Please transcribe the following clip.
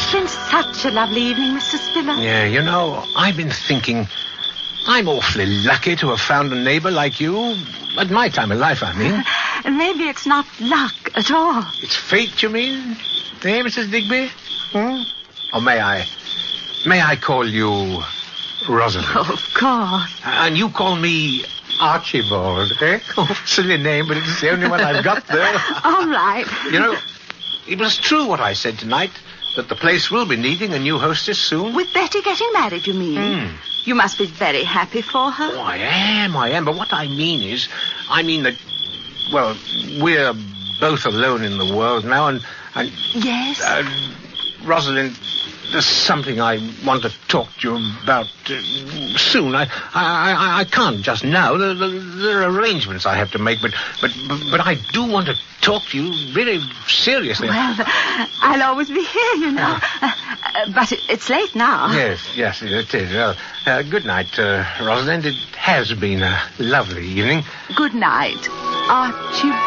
It's been such a lovely evening, Mr. Spiller. Yeah, you know, I've been thinking I'm awfully lucky to have found a neighbour like you. At my time of life, I mean. Maybe it's not luck at all. It's fate, you mean? Eh, Mrs. Digby? Or may I call you Rosalind? Oh, of course. And you call me Archibald, eh? Oh, silly name, but it's the only one I've got there. All right. You know, it was true what I said tonight, that the place will be needing a new hostess soon. With Betty getting married, you mean? You must be very happy for her. Oh, I am. But what I mean that, well, we're both alone in the world now, and Yes? Rosalind, there's something I want to talk to you about soon. I can't just now. There are arrangements I have to make, but I do want to talk to you really seriously. Well, I'll always be here, you know. But it's late now. Yes, it is. Well, good night, Rosalind. It has been a lovely evening. Good night, Archibald.